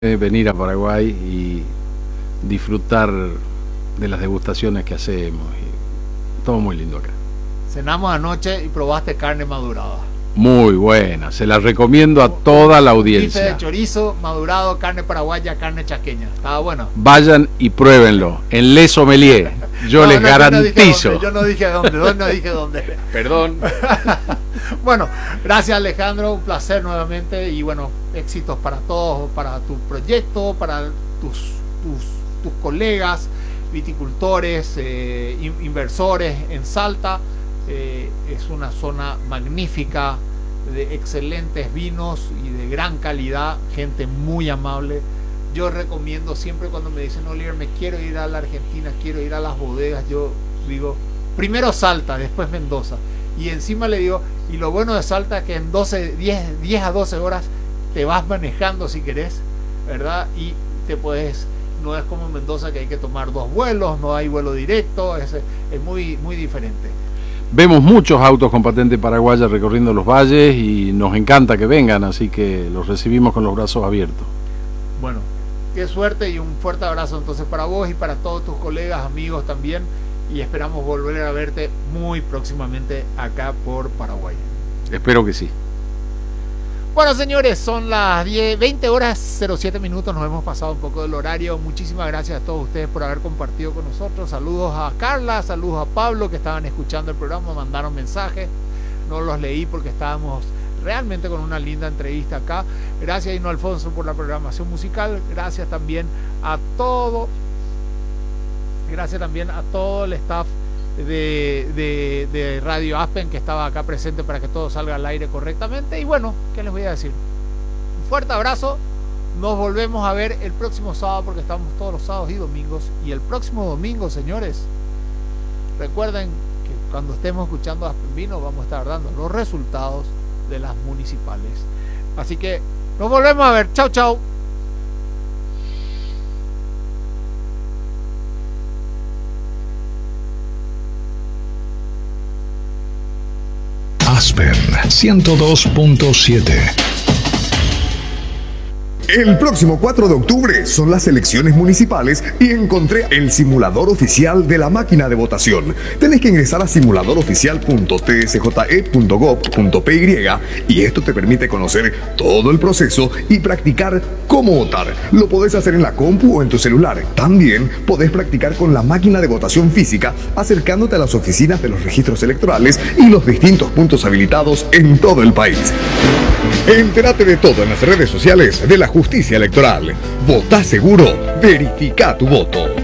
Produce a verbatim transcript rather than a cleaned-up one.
venir a Paraguay y disfrutar de las degustaciones que hacemos. Y todo muy lindo acá. Cenamos anoche y probaste carne madurada. Muy buena, se la recomiendo a toda la audiencia. Bife de chorizo, madurado, carne paraguaya, carne chaqueña. Estaba bueno. Vayan y pruébenlo en Les Sommelier. Yo no, les no, garantizo. Yo no dije dónde, yo no dije dónde, no dije dónde. Perdón. Bueno, gracias Alejandro, un placer nuevamente y bueno, éxitos para todos, para tu proyecto, para tus, tus, tus colegas, viticultores, eh, inversores en Salta. Eh, es una zona magnífica de excelentes vinos y de gran calidad, gente muy amable. Yo recomiendo siempre cuando me dicen, Oliver, me quiero ir a la Argentina, quiero ir a las bodegas, yo digo, primero Salta, después Mendoza. Y encima le digo, y lo bueno de Salta es que en doce, diez a doce horas te vas manejando si querés, ¿verdad? Y te puedes, no es como en Mendoza que hay que tomar dos vuelos, no hay vuelo directo, es, es muy, muy diferente. Vemos muchos autos con patente paraguaya recorriendo los valles y nos encanta que vengan, así que los recibimos con los brazos abiertos. Bueno, qué suerte y un fuerte abrazo entonces para vos y para todos tus colegas, amigos también, y esperamos volver a verte muy próximamente acá por Paraguay. Espero que sí. Bueno, señores, son las diez, veinte horas cero siete minutos, nos hemos pasado un poco del horario. Muchísimas gracias a todos ustedes por haber compartido con nosotros. Saludos a Carla, saludos a Pablo que estaban escuchando el programa, mandaron mensajes, no los leí porque estábamos realmente con una linda entrevista acá. Gracias Hino Alfonso por la programación musical, gracias también a todo, gracias también a todo el staff De, de, de Radio Aspen que estaba acá presente para que todo salga al aire correctamente. Y bueno, ¿qué les voy a decir? Un fuerte abrazo. Nos volvemos a ver el próximo sábado porque estamos todos los sábados y domingos. Y el próximo domingo, señores, recuerden que cuando estemos escuchando Aspen Vino vamos a estar dando los resultados de las municipales. Así que nos volvemos a ver. Chau, chau. Aspen ciento dos punto siete. El próximo cuatro de octubre son las elecciones municipales y encontré el simulador oficial de la máquina de votación. Tenés que ingresar a simulador oficial punto t s j e punto gov punto p y y esto te permite conocer todo el proceso y practicar cómo votar. Lo podés hacer en la compu o en tu celular. También podés practicar con la máquina de votación física acercándote a las oficinas de los registros electorales y los distintos puntos habilitados en todo el país. Entérate de todo en las redes sociales de la Justicia Electoral. Votá seguro, verifica tu voto.